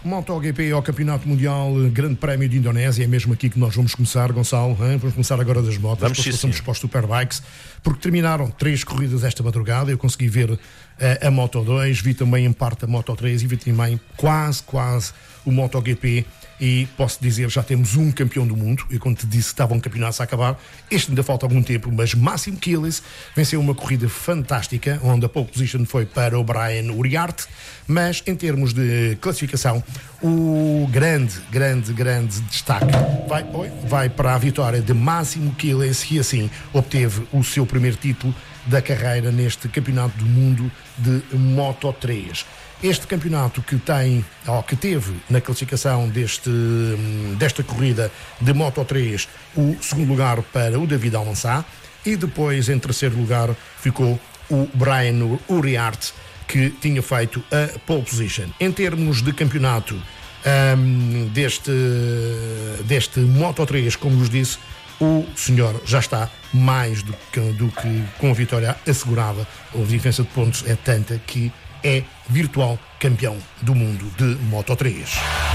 MotoGP ao Campeonato Mundial, Grande Prémio de Indonésia, é mesmo aqui que nós vamos começar, Gonçalo, hein? Vamos começar agora das motos, depois passamos para os Superbikes, porque terminaram 3 corridas esta madrugada, eu consegui ver a Moto2, vi também em parte a Moto3 e vi também quase o MotoGP. E posso dizer, já temos um campeão do mundo. Eu quando te disse que estavam campeonatos a acabar, este ainda falta algum tempo, mas Máximo Chiles venceu uma corrida fantástica, onde a pole position foi para o Brian Uriarte, mas em termos de classificação, o grande destaque vai para a vitória de Máximo Chiles, e assim obteve o seu primeiro título da carreira neste campeonato do mundo de Moto3. Este campeonato que teve na classificação desta corrida de Moto3 o segundo lugar para o David Almanzá, e depois em terceiro lugar ficou o Brian Uriarte, que tinha feito a pole position. Em termos de campeonato deste Moto3, como vos disse, o senhor já está mais do que com a vitória assegurada. A diferença de pontos é tanta que é virtual campeão do mundo de Moto3.